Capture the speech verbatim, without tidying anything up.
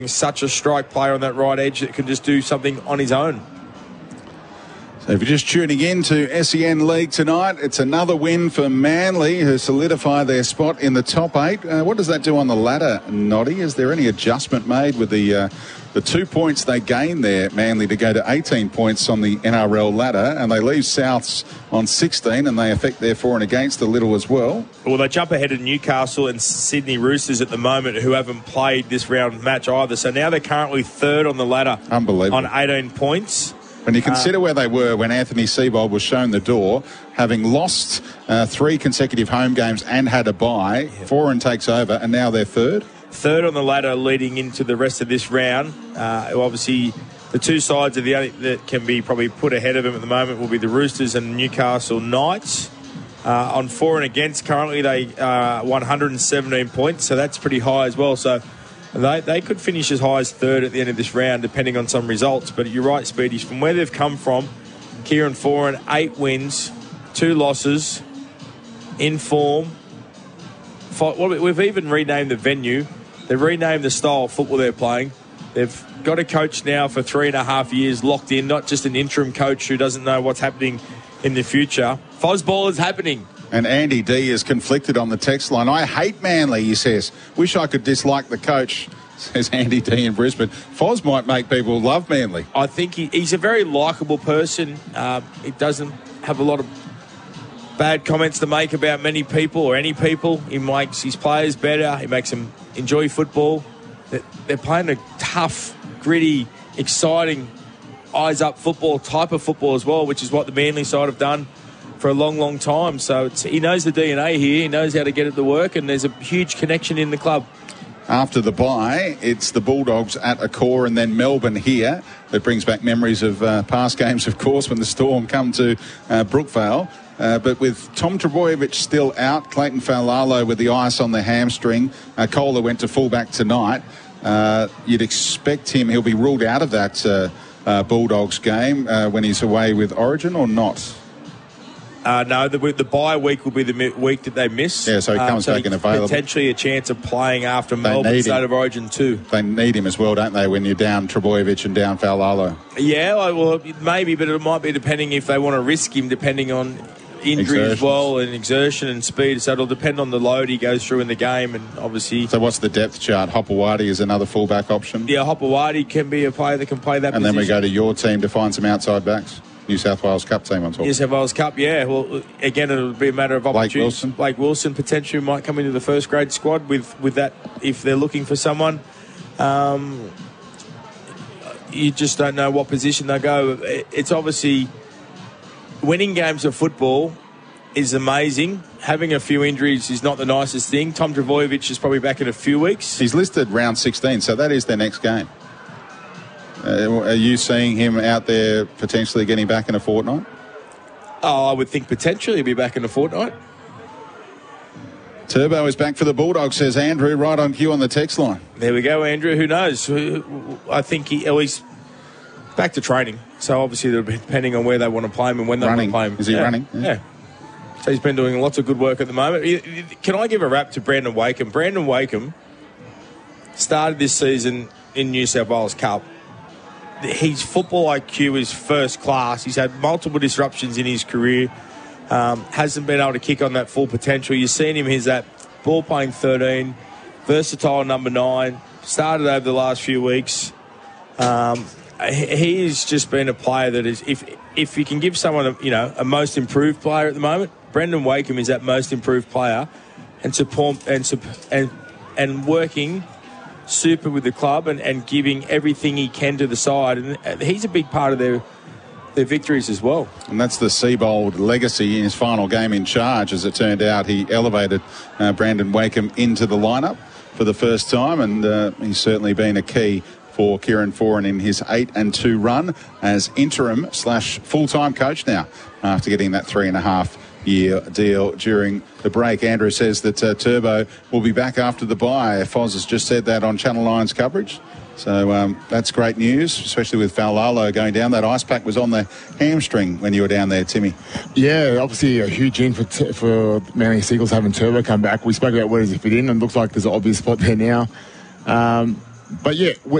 Such a strike player on that right edge that can just do something on his own. So if you're just tuning in to S E N League tonight, it's another win for Manly, who solidify their spot in the top eight. Uh, what does that do on the ladder, Noddy? Is there any adjustment made with the uh, the two points they gained there, Manly, to go to eighteen points on the N R L ladder, and they leave Souths on sixteen, and they affect their for and against a little as well? Well, they jump ahead of Newcastle and Sydney Roosters at the moment, who haven't played this round match either. So now they're currently third on the ladder. Unbelievable. On eighteen points. When you consider uh, where they were when Anthony Seibold was shown the door, having lost uh, three consecutive home games and had a bye, yeah. Foran takes over, and now they're third. Third on the ladder leading into the rest of this round. Uh, obviously, the two sides of the only that can be probably put ahead of them at the moment will be the Roosters and Newcastle Knights. Uh, on for and against, currently they are one hundred seventeen points, so that's pretty high as well. So They they could finish as high as third at the end of this round, depending on some results. But you're right, Speedies. From where they've come from, Kieran Foran, eight wins, two losses, in form. Five, well, we've even renamed the venue. They've renamed the style of football they're playing. They've got a coach now for three and a half years locked in, not just an interim coach who doesn't know what's happening in the future. Fosball is happening. And Andy D is conflicted on the text line. I hate Manly, he says. Wish I could dislike the coach, says Andy D in Brisbane. Foz might make people love Manly. I think he, he's a very likeable person. Um, he doesn't have a lot of bad comments to make about many people or any people. He makes his players better. He makes them enjoy football. They're, they're playing a tough, gritty, exciting, eyes-up football, type of football as well, which is what the Manly side have done for a long, long time. So it's, he knows the D N A here. He knows how to get it to work, and there's a huge connection in the club. After the bye, it's the Bulldogs at Accor and then Melbourne here. That brings back memories of uh, past games, of course, when the Storm come to uh, Brookvale. Uh, but with Tom Trbojevic still out, Clayton Faulalo with the ice on the hamstring, uh, Kohler went to fullback tonight. Uh, you'd expect him, he'll be ruled out of that uh, uh, Bulldogs game uh, when he's away with Origin, or not? Uh, no, the, the bye week will be the week that they miss. Yeah, so he comes um, so back and available. Potentially a chance of playing after they Melbourne State of Origin too. They need him as well, don't they, when you're down Trbojevic and down Faulalo? Yeah, well, maybe, but it might be depending if they want to risk him, depending on injury as well, and exertion and speed. So it'll depend on the load he goes through in the game, and obviously. So what's the depth chart? Hopewadi is another fullback option? Yeah, Hopewadi can be a player that can play that and position. And then we go to your team to find some outside backs? New South Wales Cup team on top. New South Wales Cup, yeah. Well, again, it'll be a matter of opportunity. Blake Wilson. Blake Wilson potentially might come into the first grade squad with, with that if they're looking for someone. Um, you just don't know what position they'll go. It's obviously winning games of football is amazing. Having a few injuries is not the nicest thing. Tom Trbojevic is probably back in a few weeks. He's listed round sixteen, so that is their next game. Uh, are you seeing him out there potentially getting back in a fortnight? Oh, I would think potentially he'll be back in a fortnight. Turbo is back for the Bulldogs, says Andrew, right on cue on the text line. There we go, Andrew. Who knows? I think he, oh, he's back to training. So obviously, it'll be depending on where they want to play him and when they running. want to play him. Is he yeah. running? Yeah. yeah. So he's been doing lots of good work at the moment. Can I give a rap to Brandon Wakeham? Brandon Wakeham started this season in New South Wales Cup. His football I Q is first class. He's had multiple disruptions in his career. Um, hasn't been able to kick on that full potential. You've seen him. He's that ball playing thirteen, versatile number nine. Started over the last few weeks. Um, he's just been a player that is, if if you can give someone a, you know a most improved player at the moment, Brandon Wakeham is that most improved player, and support and and and working super with the club and, and giving everything he can to the side, and he's a big part of their their victories as well. And that's the Seibold legacy in his final game in charge. As it turned out, he elevated uh, Brandon Wakeham into the lineup for the first time, and uh, he's certainly been a key for Kieran Foran in his eight and two run as interim slash full-time coach now after getting that three and a half year deal during the break. Andrew says that uh, Turbo will be back after the bye. Foz has just said that on Channel nine's coverage. So um, that's great news, especially with Faulalo going down. That ice pack was on the hamstring when you were down there, Timmy. Yeah, obviously a huge in for, t- for Manly Seagulls having Turbo come back. We spoke about where does he fit in, and it looks like there's an obvious spot there now. Um, but yeah, we,